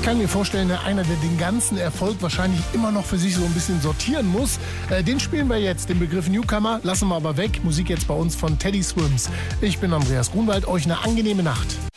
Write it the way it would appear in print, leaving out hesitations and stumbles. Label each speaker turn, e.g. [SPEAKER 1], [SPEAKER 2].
[SPEAKER 1] kann mir vorstellen, einer, der den ganzen Erfolg wahrscheinlich immer noch für sich so ein bisschen sortieren muss. Den spielen wir jetzt, den Begriff Newcomer, lassen wir aber weg. Musik jetzt bei uns von Teddy Swims. Ich bin Andreas Grunwald, euch eine angenehme Nacht.